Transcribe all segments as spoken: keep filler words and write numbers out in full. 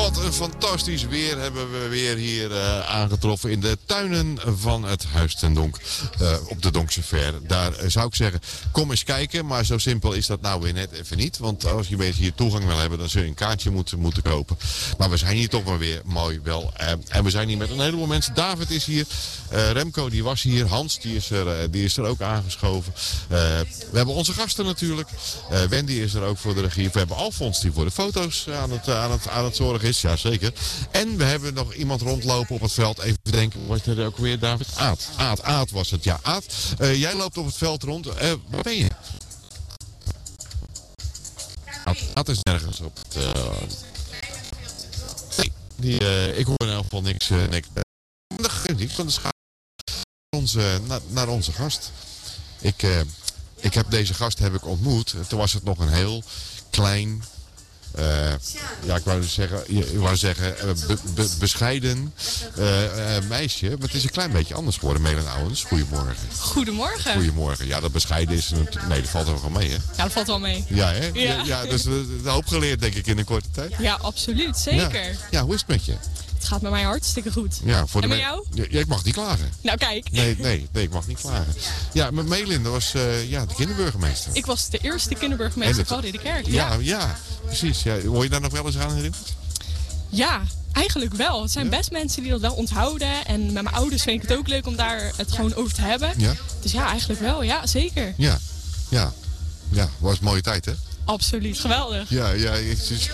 Wat een fantastisch weer hebben we weer hier uh, aangetroffen in de tuinen van het Huis ten Donk. Uh, op de Donkse Ver. Daar uh, zou ik zeggen, kom eens kijken. Maar zo simpel is dat nou weer net even niet. Want als je mensen hier toegang wil hebben, dan zul je een kaartje moeten, moeten kopen. Maar we zijn hier toch maar weer mooi wel. Uh, en we zijn hier met een heleboel mensen. David is hier. Uh, Remco die was hier. Hans die is er, uh, die is er ook aangeschoven. Uh, we hebben onze gasten natuurlijk. Uh, Wendy is er ook voor de regie. We hebben Alfons die voor de foto's aan het, aan het, aan het zorgen is. Jazeker. En we hebben nog iemand rondlopen op het veld. Even denken, was er ook weer David? Aad. Aad, Aad was het. Ja, Aad. Uh, jij loopt op het veld rond. Uh, waar ben je? Aad, Aad is nergens op het... Uh... Nee, die, uh, ik hoor in elk geval niks. Uh, niks. Dat geeft niet van de schaar. Onze, na, naar onze gast. Ik, uh, ik heb deze gast heb ik ontmoet. Toen was het nog een heel klein... Uh, ja, ik wou zeggen, ik wou zeggen uh, be, be, bescheiden uh, uh, meisje. Maar het is een klein beetje anders geworden, Melin Ouwens. Goedemorgen. Goedemorgen. Goedemorgen. Ja, dat bescheiden is natuurlijk... Nee, dat valt er wel mee, hè? Ja, dat valt wel mee. Ja, hè? Ja, ja, ja dus een hoop geleerd, denk ik, in een korte tijd. Ja, absoluut. Zeker. Ja, ja, hoe is het met je? Het gaat met mij hartstikke goed. Ja, voor en de met jou? Ja, ik mag niet klagen. Nou, kijk. Nee, nee, nee, ik mag niet klagen. Ja, met Melin, dat was uh, ja, de kinderburgemeester. Ik was de eerste kinderburgemeester van Ridderkerk. Ja, ja, ja, precies. Ja. Word je daar nog wel eens aan herinnerd? Ja, eigenlijk wel. Het zijn ja? best mensen die dat wel onthouden. En met mijn ouders vind ik het ook leuk om daar het gewoon over te hebben. Ja? Dus ja, eigenlijk wel. Ja, zeker. Ja, ja. Ja, was een mooie tijd, hè? Absoluut, geweldig. Ja, ja, je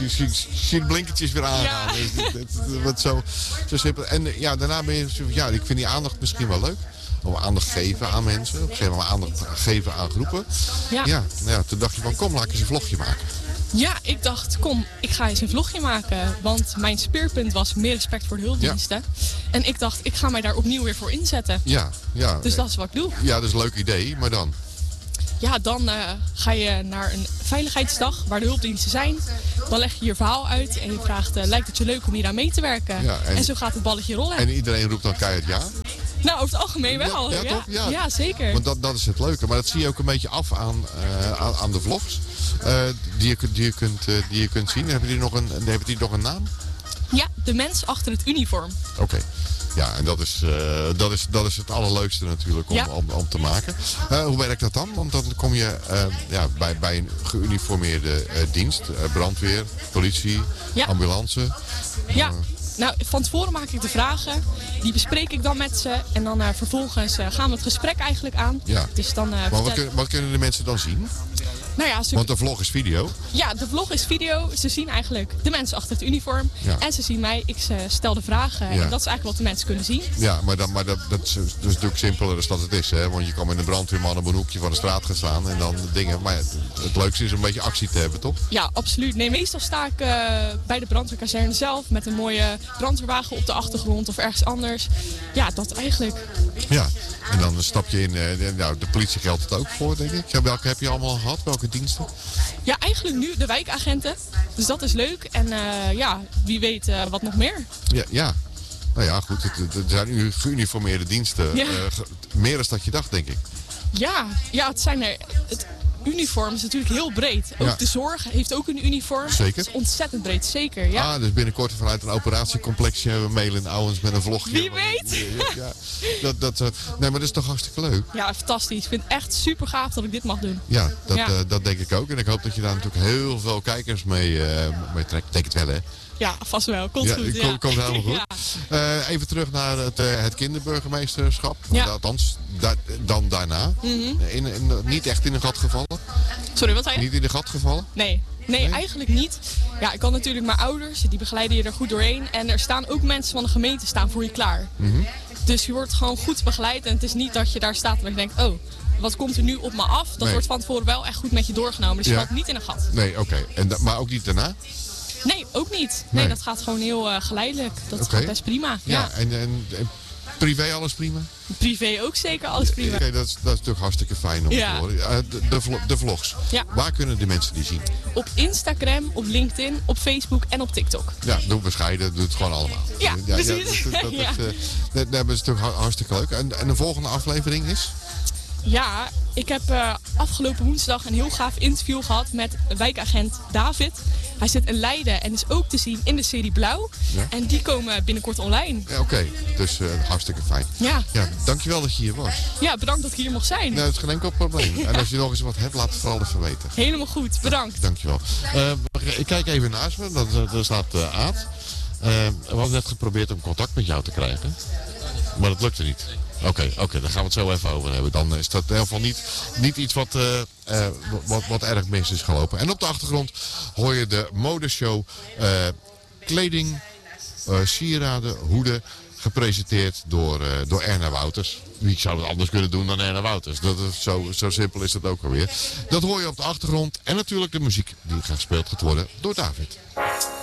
ziet de blinkertjes weer aangaan. Ja. Het, het, het, het, zo, zo simpel. En ja, daarna ben je, ja, ik vind die aandacht misschien wel leuk. Of aandacht geven aan mensen. Of zeg maar aandacht geven aan groepen. Ja. Ja, ja, toen dacht je van, kom, laat ik eens een vlogje maken. Ja, ik dacht, kom, ik ga eens een vlogje maken. Want mijn speerpunt was meer respect voor de hulpdiensten. Ja. En ik dacht, ik ga mij daar opnieuw weer voor inzetten. Ja, ja. Dus dat is wat ik doe. Ja, dat is een leuk idee, maar dan... Ja, dan uh, ga je naar een veiligheidsdag waar de hulpdiensten zijn. Dan leg je je verhaal uit en je vraagt, uh, lijkt het je leuk om hier aan mee te werken? Ja, en, en zo gaat het balletje rollen. En iedereen roept dan keihard ja? Nou, over het algemeen wel. Ja, ja, ja. ja. ja zeker. Want dat, dat is het leuke. Maar dat zie je ook een beetje af aan, uh, aan, aan de vlogs uh, die, je, die, je kunt, uh, die je kunt zien. Hebben die nog een, hebben die nog een naam? Ja, de mens achter het uniform. Oké. Okay. Ja, en dat is, uh, dat, is, dat is het allerleukste natuurlijk om, ja. om, om te maken. Uh, hoe werkt dat dan? Want dan kom je uh, ja, bij, bij een geuniformeerde uh, dienst. Uh, brandweer, politie, ja. ambulance. Ja. Uh, Nou, van tevoren maak ik de vragen, die bespreek ik dan met ze en dan uh, vervolgens uh, gaan we het gesprek eigenlijk aan. Ja. Dus dan, uh, maar wat, kun, wat kunnen de mensen dan zien? Nou ja, ze... Want de vlog is video. Ja, de vlog is video. Ze zien eigenlijk de mensen achter het uniform. Ja. En ze zien mij, ik stel de vragen. Ja. En dat is eigenlijk wat de mensen kunnen zien. Ja, maar, dan, maar dat, dat, is, dat is natuurlijk simpeler dan dat het is. Hè? Want je kan met een brandweerman op een hoekje van de straat gaan staan en dan dingen. Maar het, het leukste is om een beetje actie te hebben, toch? Ja, absoluut. Nee, meestal sta ik uh, bij de brandweerkazerne zelf met een mooie brandweerwagen op de achtergrond of ergens anders. Ja, dat eigenlijk. Ja, en dan stap je in. Uh, nou, de politie geldt het ook voor, denk ik. Ja, welke heb je allemaal gehad? Welke diensten? Ja, eigenlijk nu de wijkagenten. Dus dat is leuk. En uh, ja, wie weet uh, wat nog meer. Ja, ja. Nou ja, goed. Het, het zijn nu geuniformeerde diensten. Ja. Uh, ge, meer dan dat je dacht, denk ik. Ja, ja het zijn er... Het, uniform is natuurlijk heel breed. Ook ja. de zorg heeft ook een uniform. Zeker. Het is ontzettend breed, zeker. Ja. Ah, dus binnenkort vanuit een operatiecomplexje hebben we Melin Ouwens met een vlogje. Wie weet! Ja, dat, dat, nee, maar dat is toch hartstikke leuk? Ja, fantastisch. Ik vind het echt super gaaf dat ik dit mag doen. Ja, dat, ja. Uh, dat denk ik ook. En ik hoop dat je daar natuurlijk heel veel kijkers mee, uh, mee trekt. Ik denk het wel, hè? Ja, vast wel. Komt ja, goed. Ja. Komt, komt helemaal goed. Ja. Uh, even terug naar het, uh, het kinderburgemeesterschap. Ja. Althans, da dan daarna. Mm-hmm. in, in, niet echt in een gat gevallen. Sorry, wat zei je? Niet in een gat gevallen? Nee. Nee, nee, eigenlijk niet. Ja, ik had natuurlijk mijn ouders, die begeleiden je er goed doorheen. En er staan ook mensen van de gemeente staan voor je klaar. Mm-hmm. Dus je wordt gewoon goed begeleid. En het is niet dat je daar staat en je denkt, oh, wat komt er nu op me af? Dat nee. wordt van tevoren wel echt goed met je doorgenomen. Dus je ja. valt niet in een gat. Nee, oké. Okay. Maar ook niet daarna? Nee, ook niet. Nee, nee. dat gaat gewoon heel uh, geleidelijk. Dat okay. gaat best prima. Ja, ja. En, en, en privé alles prima? Privé ook zeker alles prima. Oké, okay, dat, dat is natuurlijk hartstikke fijn om ja. te horen. Uh, de, de, vlog, de vlogs. Ja. Waar kunnen de mensen die zien? Op Instagram, op LinkedIn, op Facebook en op TikTok. Ja, doe bescheiden, doe het gewoon allemaal. Ja, ja precies. Ja, dat, dat, ja. Is, uh, dat, dat is natuurlijk hartstikke leuk. En, en de volgende aflevering is? Ja, ik heb uh, afgelopen woensdag een heel gaaf interview gehad met wijkagent David. Hij zit in Leiden en is ook te zien in de serie Blauw. Ja? En die komen binnenkort online. Ja, oké. Okay. Dus uh, hartstikke fijn. Ja. Ja. Dankjewel dat je hier was. Ja, bedankt dat ik hier mocht zijn. Nee, dat is geen enkel probleem. Ja. En als je nog eens wat hebt, laat het vooral even weten. Helemaal goed, bedankt. Ja, dankjewel. Uh, ik kijk even naast me, dat, daar staat uh, Aad. Uh, we hadden net geprobeerd om contact met jou te krijgen. Maar dat lukte niet. Oké, okay, okay, daar gaan we het zo even over hebben. Dan is dat in ieder geval niet, niet iets wat, uh, uh, wat, wat erg mis is gelopen. En op de achtergrond hoor je de modeshow uh, kleding, uh, sieraden, hoeden, gepresenteerd door, uh, door Erna Wouters. Wie zou het anders kunnen doen dan Erna Wouters? Dat is zo, zo simpel is dat ook alweer. Dat hoor je op de achtergrond. En natuurlijk de muziek die gespeeld gaat worden door David.